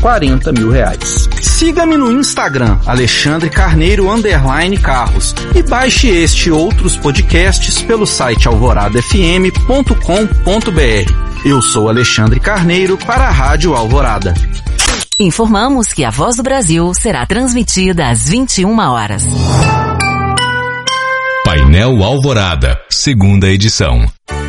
R$40 mil. Siga-me no Instagram, Alexandre Carneiro _Carros, e baixe este e outros podcasts pelo site alvoradafm.com.br. Eu sou Alexandre Carneiro para a Rádio Alvorada. Informamos que a Voz do Brasil será transmitida às 21 horas. Painel Alvorada, segunda edição.